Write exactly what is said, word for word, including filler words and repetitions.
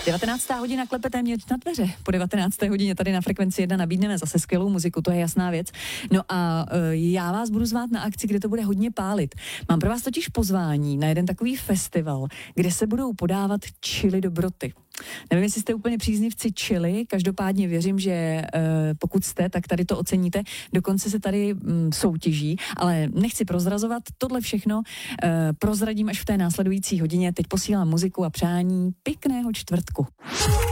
devatenáctá hodina klepe téměř na dveře. Po devatenácté hodině tady na Frekvenci jedna nabídneme zase skvělou muziku, to je jasná věc. No a uh, já vás budu zvát na akci, kde to bude hodně pálit. Mám pro vás totiž pozvání na jeden takový festival, kde se budou podávat chili dobroty. Nevím, jestli jste úplně příznivci chili, každopádně věřím, že e, pokud jste, tak tady to oceníte. Dokonce se tady m, soutěží, ale nechci prozrazovat. Tohle všechno e, prozradím až v té následující hodině. Teď posílám muziku a přání pěkného čtvrtku.